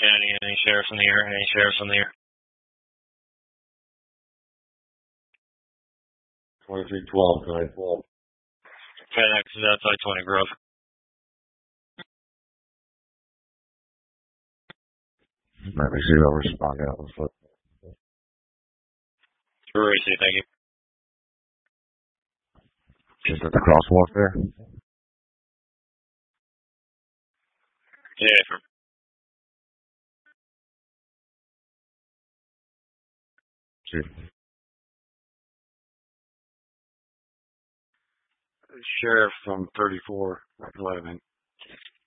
Any sheriffs in the air? Any sheriffs in the air? 2312, 912. FedEx is outside 20 Grove. Let me see what we're spotting out. Let's look. Racy, thank you. Just at the crosswalk there? Yeah, from Sheriff from 3411.